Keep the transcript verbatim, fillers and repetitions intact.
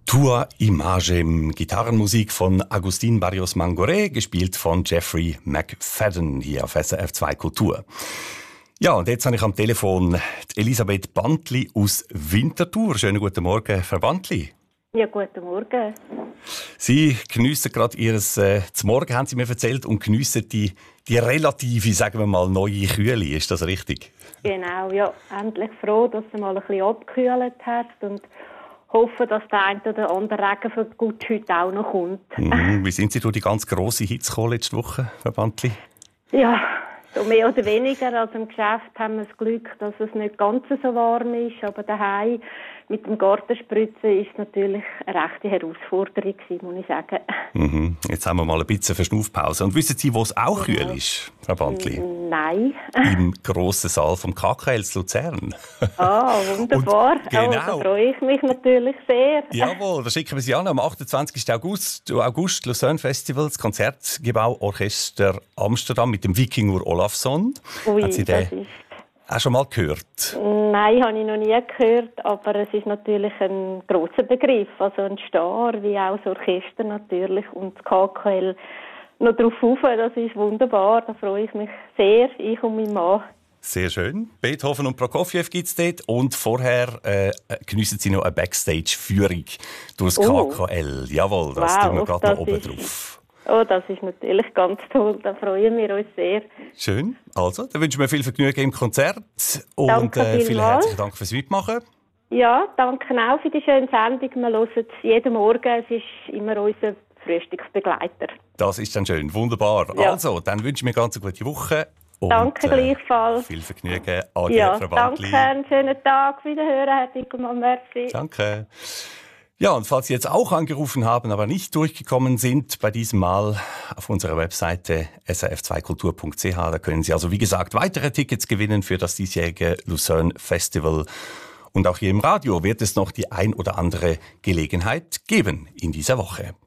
Tua Imagem, Gitarrenmusik von Agustin Barrios Mangoré, gespielt von Jeffrey McFadden hier auf S R F zwei Kultur. Ja, und jetzt habe ich am Telefon die Elisabeth Bantli aus Winterthur. Schönen guten Morgen, Frau Bantli. Ja, guten Morgen. Sie geniessen gerade Ihres äh, zum Morgen, haben Sie mir erzählt, und geniessen die, die relative, sagen wir mal, neue Kühle. Ist das richtig? Genau, ja. Endlich froh, dass es mal ein bisschen abgekühlt hat und hoffe, dass der eine oder andere Regen für gut heute auch noch kommt. Mhm. Wie sind Sie durch die ganz grosse Hitze gekommen letzte Woche, Frau Bantli? Ja, so mehr oder weniger. Also im Geschäft haben wir das Glück, dass es nicht ganz so warm ist, aber daheim mit dem Gartenspritzen ist natürlich eine rechte Herausforderung gewesen, muss ich sagen. Mhm. Jetzt haben wir mal ein bisschen Verschnaufpause. Und wissen Sie, wo es auch kühl Genau. ist, Frau Bantli? Nein. Im grossen Saal vom K K L zu Luzern. Ah, wunderbar. Und genau. Oh, da freue ich mich natürlich sehr. Jawohl, da schicken wir Sie an am achtundzwanzigsten August, August Lucerne Festival, das Konzertgebau Orchester Amsterdam mit dem Wikinger Olafsson. Ui, Haben Sie das den ist... auch schon mal gehört? Nein, habe ich noch nie gehört, aber es ist natürlich ein grosser Begriff, also ein Star, wie auch das Orchester natürlich und das K K L noch drauf rauf, das ist wunderbar, da freue ich mich sehr, ich und mein Mann. Sehr schön. Beethoven und Prokofjew gibt es dort und vorher äh, geniessen Sie noch eine Backstage-Führung durch das Oh. K K L. Jawohl, das Wow, tun wir gerade noch das oben ist- drauf. Oh, das ist natürlich ganz toll, da freuen wir uns sehr. Schön. Also, dann wünschen wir viel Vergnügen im Konzert und Danke äh, vielen vielmals. herzlichen Dank fürs Mitmachen. Ja, danke auch für die schöne Sendung, wir hören es jeden Morgen, es ist immer unser Frühstücksbegleiter. Das ist dann schön, wunderbar. Ja. Also, dann wünsche ich mir ganz eine gute Woche. Und, Danke gleichfalls. Viel Vergnügen. Ade, Ja, Frau Bantli. danke, einen schönen Tag, wiederhören, Herr Dickelmann, merci. Danke. Ja, und falls Sie jetzt auch angerufen haben, aber nicht durchgekommen sind, bei diesem Mal auf unserer Webseite s r f zwei kultur punkt c h, da können Sie also, wie gesagt, weitere Tickets gewinnen für das diesjährige Lucerne Festival. Und auch hier im Radio wird es noch die ein oder andere Gelegenheit geben in dieser Woche.